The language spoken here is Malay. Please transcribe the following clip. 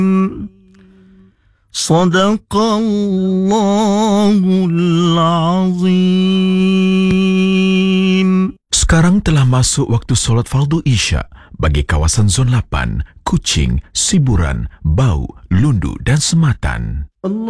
Sadaqallahul azim. Sekarang telah masuk waktu solat fardu Isya bagi kawasan Zon 8, Kuching, Siburan, Bau, Lundu dan Sematan.